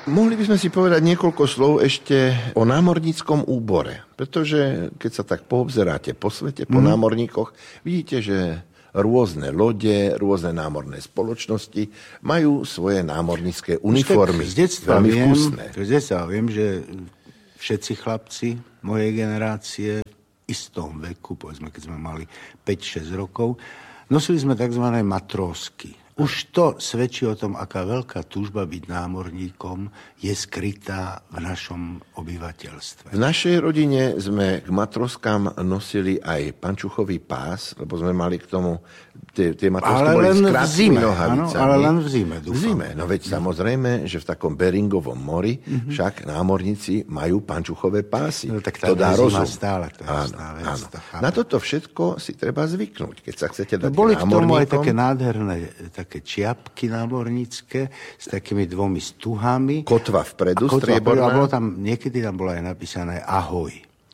Mohli by sme si povedať niekoľko slov ešte o námorníckom úbore, pretože keď sa tak poobzeráte po svete, po námorníkoch, vidíte, že rôzne lode, rôzne námorné spoločnosti majú svoje námornícke uniformy. Veľmi vkusné. Z detstva viem, že všetci chlapci mojej generácie v istom veku, povedzme, keď sme mali 5-6 rokov, nosili sme tzv. Matrósky. Už to svedčí o tom, aká veľká túžba byť námorníkom je skrytá v našom obyvateľstve. V našej rodine sme k matroskám nosili aj pančuchový pás, lebo sme mali k tomu tie matrosky boli s krátkými nohavicami. Ale len v zime, dúfam. V zime, no veď samozrejme, že v takom Beringovom mori však námorníci majú pančuchové pásy. No, tak to dá rozum. Stále, to je áno, vec, áno. To Na toto všetko si treba zvyknúť, keď sa chcete dať boli k tomu aj námorníkom. také nádherné také čiapky námornícke s takými 2 stuhami. Kotva vpredu, strieborná. A niekedy tam bolo aj napísané ahoj.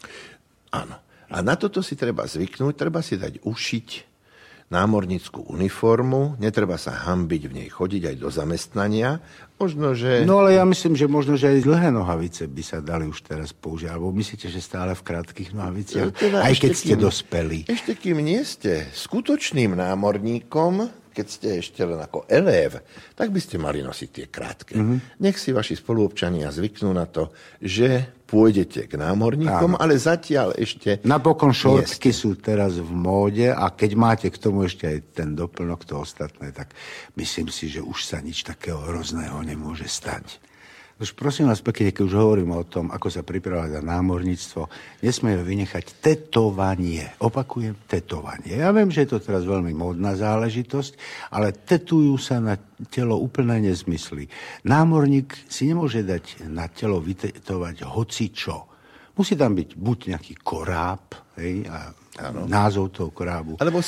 Áno. A na toto si treba zvyknúť, treba si dať ušiť námornícku uniformu, netreba sa hanbiť v nej chodiť aj do zamestnania. Možno, že... No ale ja myslím, že možno, že aj dlhé nohavice by sa dali už teraz použiť. Alebo myslíte, že stále v krátkych nohaviciach? Teda aj keď ste dospeli. Ešte kým nie ste skutočným námorníkom, keď ste ešte len ako elév, tak by ste mali nosiť tie krátke. Nech si vaši spoluobčania zvyknú na to, že pôjdete k námorníkom, ale zatiaľ ešte napokon šortky sú teraz v móde a keď máte k tomu ešte aj ten doplnok, to ostatné, tak myslím si, že už sa nič takého hrozného nemôže stať. Už prosím vás pekne, keď už hovorím o tom, ako sa pripravovať na námorníctvo, nesmieme vynechať tetovanie. Opakujem, tetovanie. Ja viem, že je to teraz veľmi módna záležitosť, ale tetujú sa na telo úplné nezmysly. Námorník si nemôže dať na telo vytetovať hocičo. Musí tam byť buď nejaký koráb, hej, a názov toho korábu. Alebo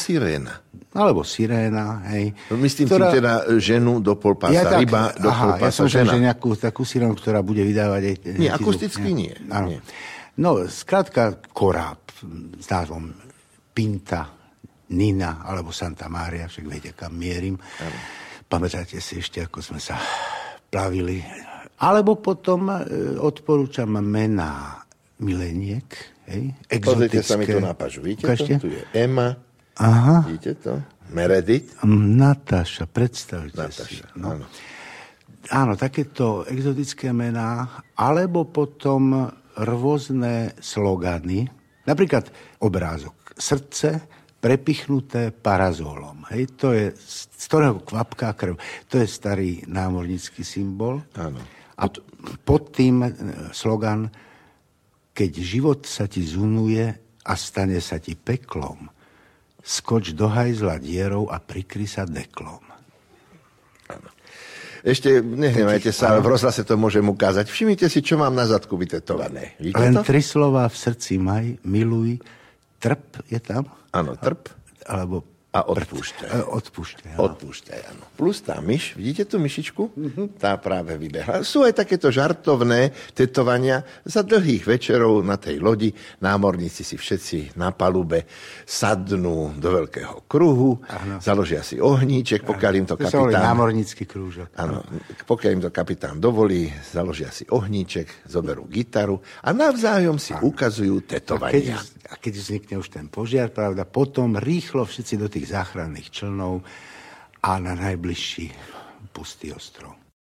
siréna, hej. Myslím tým teda ženu do polpása, ryba do polpása, ja som žena. Že nejakú takú sirénu, ktorá bude vydávať aj... Nie, akusticky nie. Nie. No, skrátka koráb s názvom Pinta, Nina alebo Santa Maria, však viete, kam mierim. Pamätáte si ešte, ako sme sa plavili. Alebo potom odporúčam mená mileniek, hej, exotické. Pozrite sa mi tu na pažu, vidíte Ukážte? to? Tu je Emma, vidíte to? Meredith. Natáša, predstavte si. Natáša, No. áno. Áno, takéto exotické mená, alebo potom rôzne slogany, napríklad obrázok srdce prepichnuté parazolom. Hej, to je, z ktorého kvapká krv. To je starý námornícky symbol. Áno. A pod tým slogan: keď život sa ti zunuje a stane sa ti peklom, skoč do hajzla dierou a prikry sa deklom. Áno. Ešte nehnevajte sa, v rozhlase to môžem ukázať. Všimnite si, čo mám na zadku vytetované. Vidíte len to? 3 slová v srdci maj, miluj, trp je tam? Áno, trp. Alebo A odpúšťaj. Odpúšťaj, áno. Odpúšťaj, áno. Plus tá myš, vidíte tú myšičku? Tá práve vybehla. Sú aj takéto žartovné tetovania. Za dlhých večerov na tej lodi námorníci si všetci na palube sadnú do veľkého kruhu, založia si ohníček, pokiaľ im to To sa volí kapitán... námornícky krúžok. Áno, pokiaľ im to kapitán dovolí, založia si ohníček, zoberú gitaru a navzájom si ukazujú tetovania. A keď vznikne už ten požiar, pravda, potom rýchlo všetci do tých záchranných člnov a na najbližší pustý ostrov.